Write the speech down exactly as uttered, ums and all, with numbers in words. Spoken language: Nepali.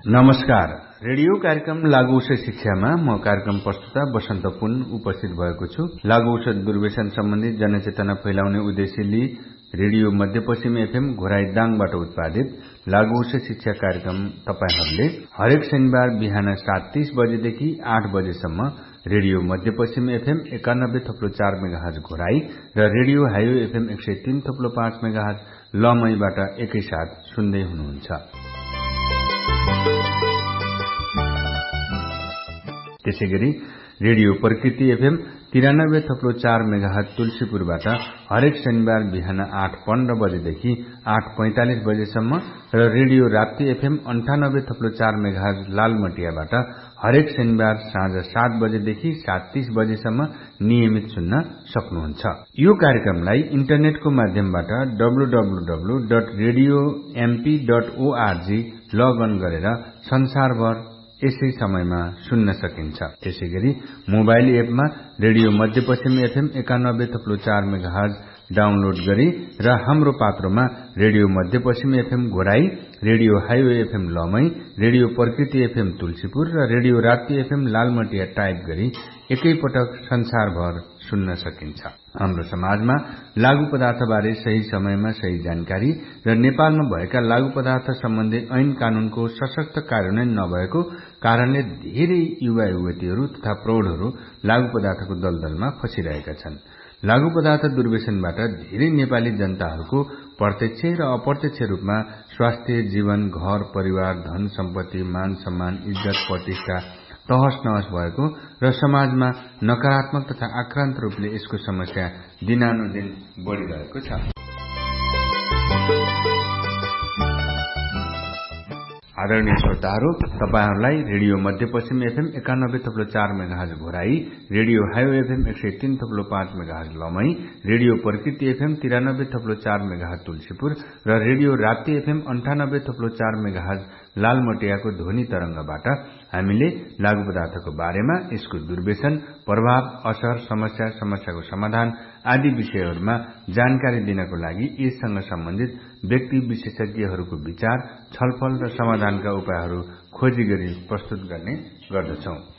नमस्कार। रेडियो कार्यक्रम लागू औषध शिक्षामा म कार्यक्रम प्रस्तुता वसन्त पुन उपस्थित भएको छु। लागू औषध दुर्व्यसन सम्बन्धी जनचेतना फैलाउने उद्देश्य लिई रेडियो मध्यपश्चिम एफएम घोराई दाङबाट उत्पादित लागू औषध शिक्षा कार्यक्रम तपाईहरूले हरेक शनिबार बिहान सात तीस बजेदेखि आठ बजेसम्म रेडियो मध्यपश्चिम एफएम एकानब्बे थप्लो चार मेगाहर्ज घोराई र रेडियो हाइवे एफएम एक सय तीन थप्लो पाँच मेगाहर्ज लमईबाट एकैसाथ सुन्दै हुनुहुन्छ। त्यसैगरी रेडियो प्रकृति एफएम तिरानब्बे थप्लो चार मेगाहर्ज तुलसीपुरबाट हरेक शनिबार बिहान आठ पन्ध्र बजेदेखि आठ पैंतालिस बजेसम्म र रेडियो राप्ती एफएम अन्ठानब्बे थप्लो चार मेगाहर्ज लालमटियाबाट हरेक शनिबार साँझ सात बजेदेखि सात तीस बजेसम्म नियमित सुन्न सक्नुहुन्छ। यो कार्यक्रमलाई इन्टरनेटको माध्यमबाट W W W dot radio MP dot ORG log on गरेर संसारभर यसै समयमा सुन्न सकिन्छ। त्यसैगरी मोबाइल एपमा रेडियो मध्यपश्चिम एफएम एकानब्बे थप्लो चार मेगाहर्ज डाउनलोड गरी र हाम्रो पात्रोमा रेडियो मध्यपश्चिम FM Ghorahi, radio highway FM लमई, radio प्रकृति एफएम तुलसीपुर र radio Rapti FM Lalmatia type गरी एकैपटक संसारभर सुन्न सकिन्छ। हाम्रो समाजमा लागू पदार्थबारे सही समयमा सही जानकारी र नेपालमा भएका लागू पदार्थ सम्बन्धी ऐन कानूनको सशक्त कार्यान्वयन नभएको कारणले धेरै युवा युवतीहरू तथा प्रौढहरू लागू पदार्थको दलदलमा फँसिरहेका छन्। लागू पदार्थ दुर्व्यसनबाट धेरै नेपाली जनताहरूको प्रत्यक्ष र अप्रत्यक्ष रूपमा स्वास्थ्य, जीवन, घर, परिवार, धन सम्पत्ति, मान सम्मान, इज्जत, प्रतिष्ठा तहस नहस भएको र समाजमा नकारात्मक तथा आक्रान्त रूपले यसको समस्या दिनानुदिन बढ़िरहेको छ। आदरणीय श्रोताहरू, तपाईहरूलाई रेडियो मध्यपश्चिम एफएम एकानब्बे थप्लो चार megahertz Ghorahi, radio highway FM एक सय तीन थप्लो पाँच मेगाहर्ज लमई, रेडियो प्रकृति एफएम तिरानब्बे थप्लो चार मेगाहर्ज तुलसीपुर र रेडियो राप्ती एफएम अन्ठानब्बे थप्लो चार मेगाहर्ज लालमटियाको ध्वनि तरंगबाट हामीले लागू पदार्थको बारेमा, यसको दुर्व्यसन, प्रभाव, असर, समस्या, समस्याको समाधान आदि विषयहरूमा जानकारी दिनको लागि यससँग सम्बन्धित व्यक्ति विशेषज्ञहरूको विचार, छलफल र समाधानका उपायहरू खोजी गरी प्रस्तुत गर्ने गर्दछौं।